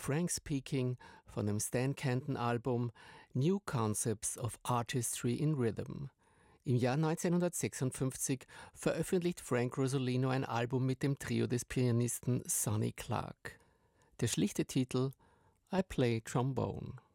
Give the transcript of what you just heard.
Frank Speaking von dem Stan Kenton-Album New Concepts of Artistry in Rhythm. Im Jahr 1956 veröffentlicht Frank Rosolino ein Album mit dem Trio des Pianisten Sonny Clark. Der schlichte Titel I Play Trombone.